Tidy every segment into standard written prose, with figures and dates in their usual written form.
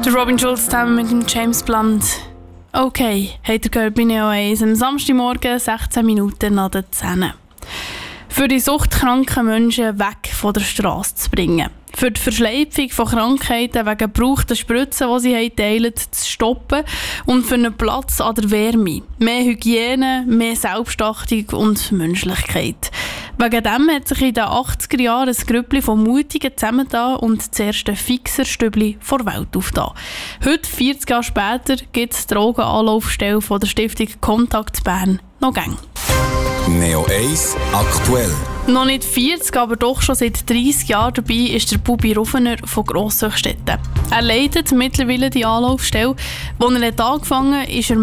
Der Robin Schulz zusammen mit dem James Blunt. Okay, habt ihr gehört bei Neo 1 am Samstagmorgen 16 Minuten nach der 10. Für die suchtkranken Menschen weg von der Straße zu bringen. Für die Verschleipfung von Krankheiten wegen gebrauchter Spritzen, die sie teilen, zu stoppen und für einen Platz an der Wärme. Mehr Hygiene, mehr Selbstachtung und Menschlichkeit. Wegen dem hat sich in den 80er Jahren ein Grüppli von Mutigen zusammengetan und das erste Fixerstübli vor Welt aufgetan. Heute, 40 Jahre später, gibt es die Drogenanlaufstelle von der Stiftung Kontakt Bern noch gäng. Neo 1 aktuell. Noch nicht 40, aber doch schon seit 30 Jahren dabei ist der Bubi Rufener von Grosshochstetten. Er leitet mittlerweile die Anlaufstelle. Als er angefangen hat, ist er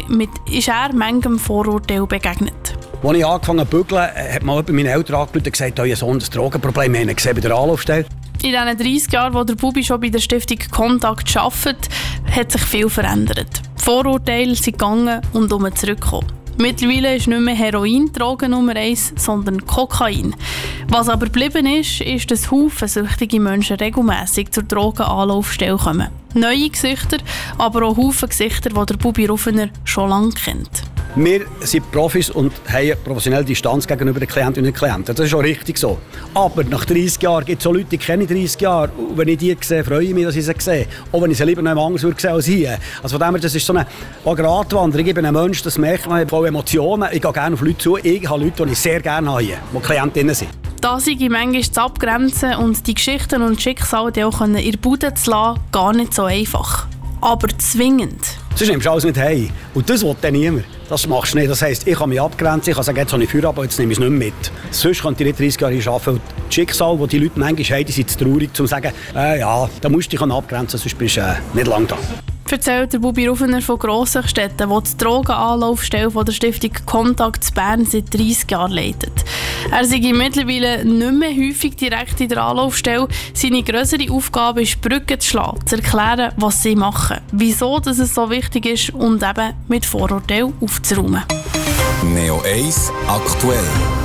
manchem Vorurteil begegnet. Als ich angefangen habe zu bügeln, hat mal jemand meinen Eltern angerufen und gesagt, euer Sohn hat ein Drogenproblem. Wir haben ihn gesehen bei der Anlaufstelle. In diesen 30 Jahren, wo der Bubi schon bei der Stiftung Kontakt arbeitet, hat sich viel verändert. Die Vorurteile sind gegangen und zurückgekommen. Mittlerweile ist nicht mehr Heroin Droge Nummer 1, sondern Kokain. Was aber geblieben ist, ist, dass Haufen süchtige Menschen regelmässig zur Drogenanlaufstelle kommen. Neue Gesichter, aber auch Haufen Gesichter, die der Bubi Rufener schon lange kennt. Wir sind Profis und haben eine professionelle Distanz gegenüber den Klientinnen und Klienten. Das ist auch richtig so. Aber nach 30 Jahren gibt es auch Leute, die kenne ich 30 Jahre. Und wenn ich die sehe, freue ich mich, dass ich sie sehe. Auch wenn ich sie lieber noch anders würde sehen als hier. Also von dem her, das ist so eine Gratwanderung. Ich bin ein Mensch, das merkt man, voll Emotionen. Ich gehe gerne auf Leute zu. Ich habe Leute, die ich sehr gerne habe hier, die Klientinnen sind. Da sei manchmal zu abgrenzen und die Geschichten und Schicksale die auch in der Bude zu lassen, gar nicht so einfach. Aber zwingend. Sonst nimmst du alles mit heim. Und das will dann niemand. Das machst du nicht. Das heisst, ich kann mich abgrenzen, ich kann sagen, jetzt habe ich Feierabend, jetzt nehme ich es nicht mehr mit. Sonst könnte ich nicht 30 Jahre hier arbeiten. Das Schicksal, das die Leute manchmal haben, die sind zu traurig, um zu sagen, ja, da musst du dich abgrenzen, sonst bist du nicht lange da. Erzählt der Bubi Rufener von Grosshochstetten, der die Drogenanlaufstelle von der Stiftung Kontakt Bern seit 30 Jahren leitet. Er sei mittlerweile nicht mehr häufig direkt in der Anlaufstelle. Seine grössere Aufgabe ist, Brücken zu schlagen, zu erklären, was sie machen, wieso dass es so wichtig ist und eben mit Vorurteilen aufzuräumen. Neo 1 aktuell.